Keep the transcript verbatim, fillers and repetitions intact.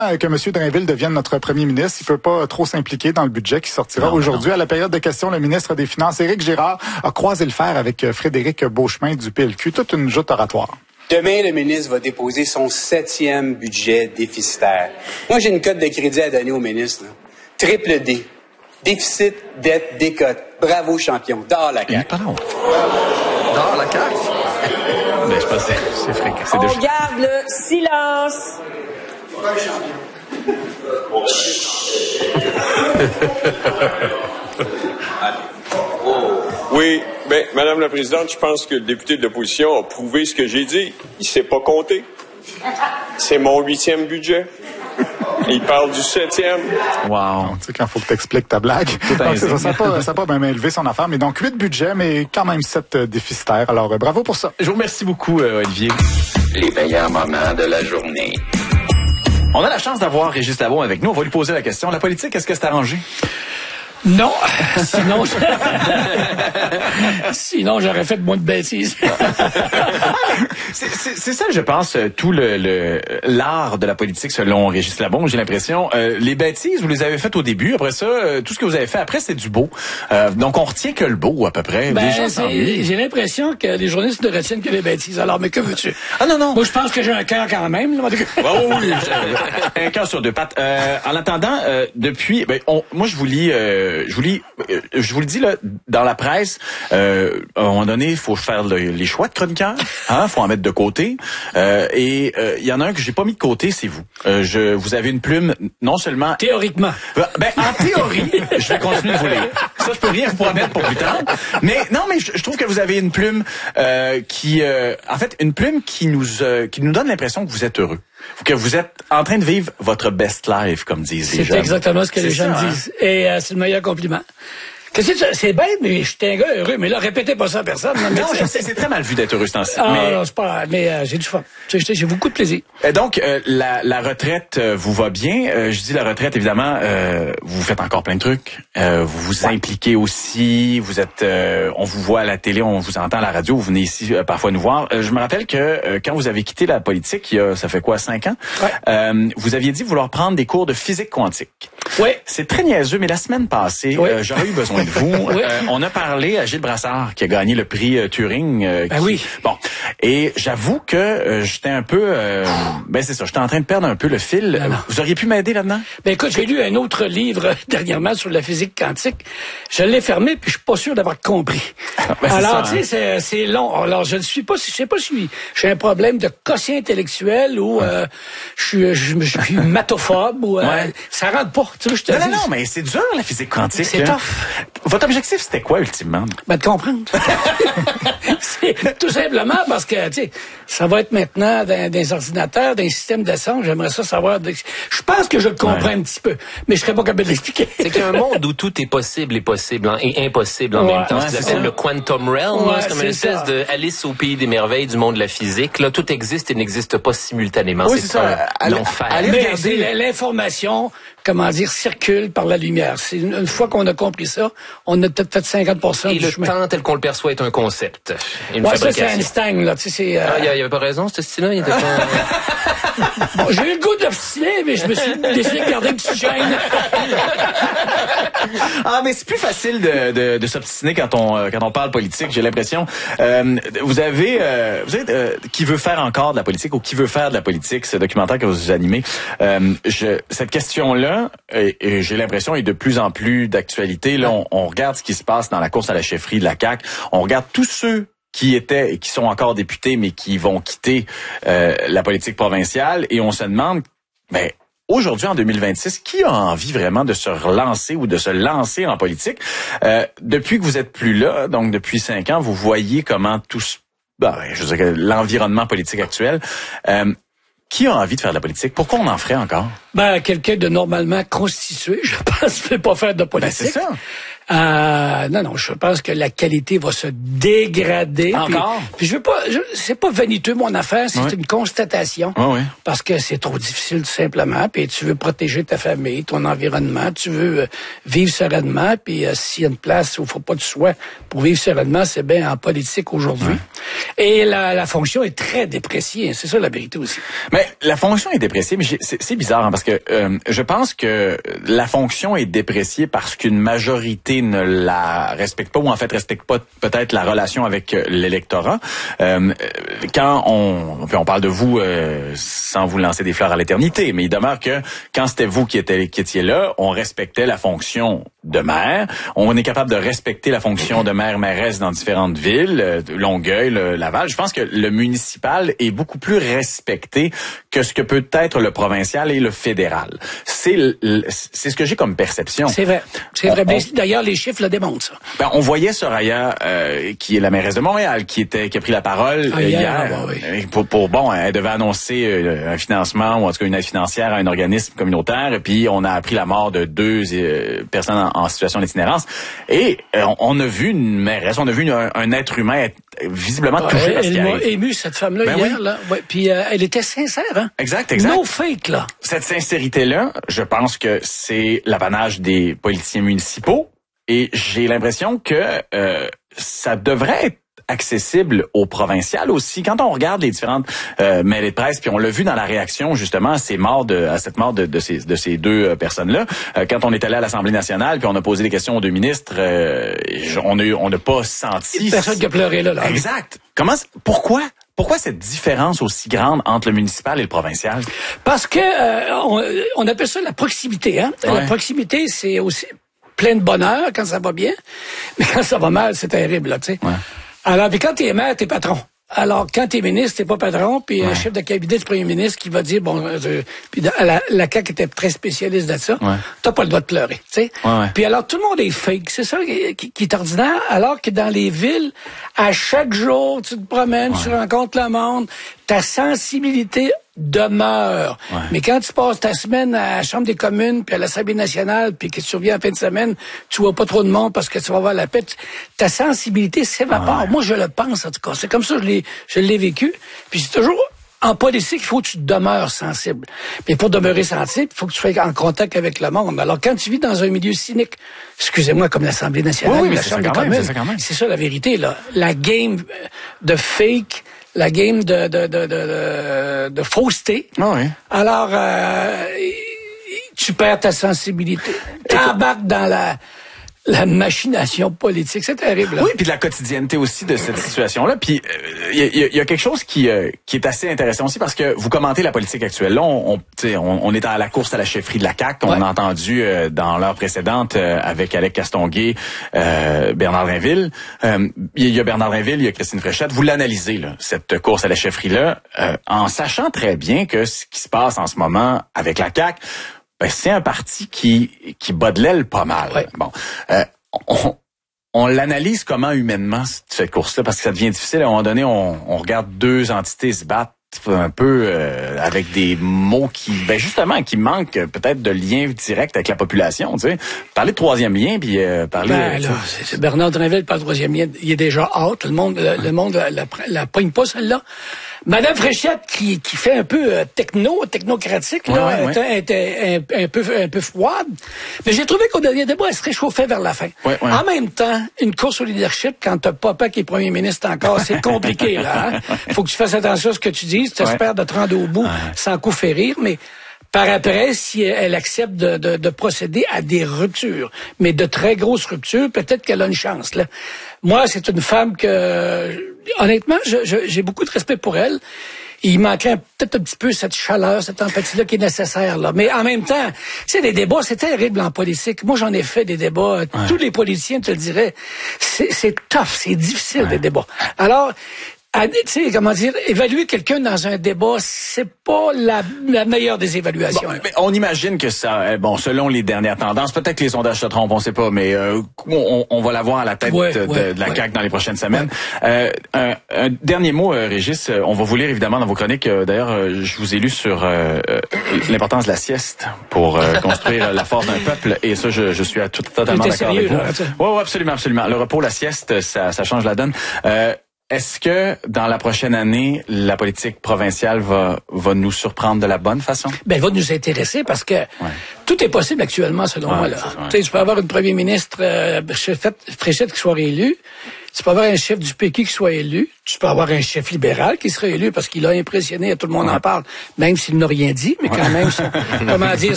Que M. Drainville devienne notre premier ministre. Il peut pas trop s'impliquer dans le budget qui sortira non, aujourd'hui. Non. À la période de questions, le ministre des Finances, Éric Girard, a croisé le fer avec Frédéric Beauchemin du P L Q. Toute une joute oratoire. Demain, le ministre va déposer son septième budget déficitaire. Moi, j'ai une cote de crédit à donner au ministre. Là. Triple D. Déficit, dette, décote. Bravo, champion. Dehors la C A Q. Pardon. Dehors la C A Q? Ben, je pense que c'est fréquent. On déjà... garde le silence. Oui, ben, Madame la Présidente, je pense que le député de l'opposition a prouvé ce que j'ai dit. Il sait pas compter. C'est mon huitième budget. Il parle du septième. Wow. Tu sais, quand il faut que tu expliques ta blague. Donc, ça n'a pas, ça pas bien élevé son affaire, mais donc huit budgets, mais quand même sept euh, déficitaires. Alors, euh, bravo pour ça. Je vous remercie beaucoup, euh, Olivier. Les meilleurs moments de la journée. On a la chance d'avoir Régis Labaume avec nous. On va lui poser la question. La politique, est-ce que c'est arrangé? Non, sinon, sinon j'aurais fait moins de bêtises. c'est, c'est, c'est ça, je pense, tout le, le l'art de la politique selon Régis Labaume. J'ai l'impression, euh, les bêtises, vous les avez faites au début. Après ça, euh, tout ce que vous avez fait après, c'est du beau. Euh, donc, on retient que le beau, à peu près. Ben, j'ai l'impression que les journalistes ne retiennent que les bêtises. Alors, mais que veux-tu? Ah non, non. Moi, je pense que j'ai un cœur quand même. Là. Oh, oui, un cœur sur deux pattes. Euh, en attendant, euh, depuis, ben, on, moi, je vous lis... Euh, Je vous lis, je vous le dis là, dans la presse, euh, à un moment donné, il faut faire le, les choix de chroniqueurs, hein, faut en mettre de côté. Euh, et il euh, y en a un que j'ai pas mis de côté, c'est vous. Euh, je, vous avez une plume, non seulement théoriquement. Ben en théorie, je vais continuer de vous lire. Ça, je peux rien vous promettre pour plus tard. Mais non, mais je, je trouve que vous avez une plume euh, qui, euh, en fait, une plume qui nous, euh, qui nous donne l'impression que vous êtes heureux. Que vous êtes en train de vivre votre best life, comme disent les gens. C'est exactement ce que les gens ça, disent. Hein? Et euh, c'est le meilleur compliment. Qu'est-ce que c'est bête, mais je suis un gars heureux. Mais là, répétez pas ça à personne. Non, non je sais, c'est très mal vu d'être heureux ce temps-ci. Ah, mais... non, c'est pas. Mais euh, j'ai du fun. J'ai beaucoup de plaisir. Et donc, euh, la, la retraite euh, vous va bien. Euh, je dis la retraite, évidemment, euh, vous faites encore plein de trucs. Euh, vous vous impliquez aussi. Vous êtes, euh, on vous voit à la télé, on vous entend à la radio. Vous venez ici euh, parfois nous voir. Euh, je me rappelle que euh, quand vous avez quitté la politique, il y a, ça fait quoi, cinq ans, ouais. euh, vous aviez dit vouloir prendre des cours de physique quantique. Oui. C'est très niaiseux, mais la semaine passée, oui. euh, j'aurais eu besoin de vous. Oui. Euh, on a parlé à Gilles Brassard, qui a gagné le prix euh, Turing. Euh, ben qui... oui. Bon. Et j'avoue que euh, j'étais un peu... Euh, ben c'est ça, j'étais en train de perdre un peu le fil. Ben vous auriez pu m'aider là-dedans? Ben écoute, j'ai lu un autre livre dernièrement sur la physique quantique. Je l'ai fermé, puis je suis pas sûr d'avoir compris. Ben, alors, tu sais, hein? c'est long. Alors, je ne suis pas... Je sais pas si j'ai un problème de quotient intellectuel ou ouais. euh, je suis je, je suis mathophobe ou... Euh, ouais. Ça rentre pas. Tu veux, je te non, dis, non, non, mais c'est dur, la physique quantique. C'est hein. tough. Votre objectif, c'était quoi, ultimement? Ben, de comprendre. C'est tout simplement parce que, tu sais, ça va être maintenant dans des ordinateurs, dans des systèmes de son. J'aimerais ça savoir. De... Je pense que je le comprends ouais. un petit peu, mais je serais pas capable de l'expliquer. C'est qu'il y a un monde où tout est possible et possible hein, et impossible en ouais, même temps. Ouais, c'est ce qu'on appelle le quantum realm. Ouais, c'est comme une espèce de Alice au pays des merveilles du monde de la physique. Là, tout existe et n'existe pas simultanément. Oui, c'est, c'est ça. Un, l'enfer. Allez regarder l'information, comment dire, circule par la lumière. C'est une, une fois qu'on a compris ça, on a peut-être fait cinquante pour cent et du le chemin. temps tel qu'on le perçoit est un concept, une ouais, fabrication. Ça, c'est Einstein, là. Tu sais, c'est, euh... Ah, il n'y avait pas raison, ce style-là? Il était pas... Bon, j'ai eu le goût d'obstiner, mais je me suis décidé de garder une petite chaîne. Ah, mais c'est plus facile de, de, de s'obstiner quand on euh, quand on parle politique, j'ai l'impression. Euh, vous avez, euh, vous êtes euh, qui veut faire encore de la politique ou qui veut faire de la politique, ce documentaire que vous animez. Euh, je, cette question-là, et, et j'ai l'impression, est de plus en plus d'actualité. Là, on, on regarde ce qui se passe dans la course à la chefferie de la C A Q. On regarde tous ceux qui étaient et qui sont encore députés, mais qui vont quitter euh, la politique provinciale, et on se demande, ben, aujourd'hui, en deux mille vingt-six, qui a envie vraiment de se relancer ou de se lancer en politique? Euh, depuis que vous êtes plus là, donc depuis cinq ans, vous voyez comment tout, ben, je veux dire, l'environnement politique actuel. Euh, Qui a envie de faire de la politique? Pourquoi on en ferait encore? Ben, quelqu'un de normalement constitué, je pense, ne peut pas faire de politique. Ben, c'est ça. Euh, non, non, je pense que la qualité va se dégrader. Encore? Puis, puis je veux pas, je, c'est pas vaniteux mon affaire, c'est oui. une constatation. Oui, oui. Parce que c'est trop difficile tout simplement. Puis tu veux protéger ta famille, ton environnement, tu veux euh, vivre sereinement. Puis euh, s'il y a une place où il faut pas de soi pour vivre sereinement, c'est bien en politique aujourd'hui. Oui. Et la, la fonction est très dépréciée. C'est ça la vérité aussi. Mais la fonction est dépréciée, mais c'est, c'est bizarre hein, parce que euh, je pense que la fonction est dépréciée parce qu'une majorité ne la respecte pas ou en fait respecte pas peut-être la relation avec l'électorat. Euh, quand on, puis on parle de vous euh, sans vous lancer des fleurs à l'éternité, mais il demeure que quand c'était vous qui étiez, qui étiez là, on respectait la fonction de maire. On est capable de respecter la fonction de maire, mairesse dans différentes villes, euh, Longueuil, le, Laval. Je pense que le municipal est beaucoup plus respecté que ce que peut être le provincial et le fédéral. C'est, le, c'est ce que j'ai comme perception. C'est vrai. C'est on, vrai. On, D'ailleurs, les chiffres le démontrent, ça. Ben, on voyait Soraya, euh, qui est la mairesse de Montréal, qui était, qui a pris la parole ah, hier, hier ah, bah, oui. pour, pour, bon, elle devait annoncer euh, un financement, ou en tout cas une aide financière à un organisme communautaire, et puis on a appris la mort de deux euh, personnes en, en situation d'itinérance, et euh, on a vu une mairesse, on a vu un, un être humain être visiblement ah, touché elle, par ce qui elle m'a arrive. ému, cette femme-là, ben hier, oui. là. Ouais, puis euh, elle était sincère, hein? Exact, exact. No fake, là. Cette sincérité-là, je pense que c'est l'apanage des politiciens municipaux, et j'ai l'impression que euh, ça devrait être accessible aux provinciales aussi. Quand on regarde les différentes euh, mêlées de presse, puis on l'a vu dans la réaction justement à ces morts de, à cette mort de, de ces de ces deux euh, personnes-là, euh, quand on est allé à l'Assemblée nationale, puis on a posé des questions aux deux ministres, euh, on a eu, on n'a pas senti. Personne qui a pleuré là. là. Exact. Comment, pourquoi? Pourquoi cette différence aussi grande entre le municipal et le provincial? Parce que euh, on, on appelle ça la proximité. Hein? Ouais. La proximité, c'est aussi plein de bonheur quand ça va bien, mais quand ça va mal, c'est terrible, là, tu sais. Ouais. Alors, puis quand t'es maire, t'es patron. Alors, quand t'es ministre, t'es pas patron, puis ouais. un chef de cabinet du premier ministre qui va dire, bon, euh, puis la, la C A Q était très spécialiste de ça, ouais. t'as pas le droit de pleurer, tu sais. Ouais, ouais. Puis alors, tout le monde est fake, c'est ça qui, qui, qui est ordinaire, alors que dans les villes, à chaque jour, tu te promènes, ouais. tu rencontres le monde, ta sensibilité demeure. Ouais. Mais quand tu passes ta semaine à la Chambre des communes, puis à l'Assemblée nationale, puis que tu reviens en fin de semaine, tu vois pas trop de monde parce que tu vas voir la paix, ta sensibilité s'évapore. Ouais. Moi, je le pense, en tout cas. C'est comme ça que je l'ai, je l'ai vécu. Puis c'est toujours en politique, il faut que tu demeures sensible. Mais pour demeurer sensible, il faut que tu sois en contact avec le monde. Alors, quand tu vis dans un milieu cynique, excusez-moi, comme l'Assemblée nationale, oui, oui, la Chambre des communes, c'est, c'est ça la vérité, là. La game de fake, la game de de de de, de, de fausseté. Oh oui. Alors, euh, tu perds ta sensibilité. Tu embarques dans la la machination politique, c'est terrible. Là. Oui, puis de la quotidienneté aussi de cette situation-là. Puis il euh, y, y, y a quelque chose qui euh, qui est assez intéressant aussi parce que vous commentez la politique actuelle. Là, on on, on, on est à la course à la chefferie de la C A Q. On ouais. a entendu euh, dans l'heure précédente euh, avec Alec Castonguay, euh, Bernard Drinville. Euh, il y a Bernard Drinville, il y a Christine Fréchette. Vous l'analysez là, cette course à la chefferie-là, euh, en sachant très bien que ce qui se passe en ce moment avec la C A Q. Ben, c'est un parti qui qui bat de l'aile pas mal. Ouais. Bon, euh, on, on l'analyse comment humainement cette course-là parce que ça devient difficile. À un moment donné, on, on regarde deux entités se battre un peu euh, avec des mots qui, ben justement, qui manquent peut-être de lien direct avec la population. Tu sais, parler de troisième lien puis euh, parler. Ben, là, c'est, c'est Bernard Drinville parle de troisième lien. Il est déjà out. Le monde, le, le monde la, la, la pogne pas celle-là. Madame Fréchette, qui, qui fait un peu euh, techno, technocratique, là, ouais, ouais, ouais. était un, un peu un peu froide. Mais j'ai trouvé qu'au dernier débat, elle se réchauffait vers la fin. Ouais, ouais. En même temps, une course au leadership, quand t'as papa qui est premier ministre encore, c'est compliqué, là. Hein? Faut que tu fasses attention à ce que tu dis. Tu espères de te rendre au bout ouais. sans coup férir, mais par après, si elle accepte de, de, de procéder à des ruptures, mais de très grosses ruptures, peut-être qu'elle a une chance, là. Moi, c'est une femme que, honnêtement, je, je, j'ai beaucoup de respect pour elle. Il manquerait peut-être un petit peu cette chaleur, cette empathie-là qui est nécessaire, là. Mais en même temps, tu sais, les débats, c'est terrible en politique. Moi, j'en ai fait des débats. Ouais. Tous les politiciens te le diraient. C'est, c'est tough, c'est difficile, ouais. des débats. Alors, À, tu sais, comment dire, évaluer quelqu'un dans un débat, c'est pas la, la meilleure des évaluations. Bon, mais on imagine que ça, bon, selon les dernières tendances, peut-être que les sondages se trompent, on sait pas, mais euh, on, on va la voir à la tête ouais, de, ouais, de la ouais. C A Q dans les prochaines semaines. Ouais. Euh, un, un dernier mot, euh, Régis, on va vous lire évidemment dans vos chroniques. Euh, d'ailleurs, euh, je vous ai lu sur euh, l'importance de la sieste pour euh, construire la force d'un peuple, et ça, je, je suis à tout, totalement d'accord sérieux, avec vous. Oui, ouais, absolument, absolument. Le repos, la sieste, ça, ça change la donne. Euh, Est-ce que dans la prochaine année, la politique provinciale va va nous surprendre de la bonne façon? Ben, elle va nous intéresser parce que ouais. tout est possible actuellement, selon ouais, moi. Là. Ouais. Tu sais, tu peux avoir une premier ministre euh, Fréchette qui soit réélu. Tu peux avoir un chef du P Q qui soit élu. Tu peux avoir un chef libéral qui sera élu parce qu'il a impressionné, tout le monde ouais. en parle, même s'il n'a rien dit, mais quand même, comment dire,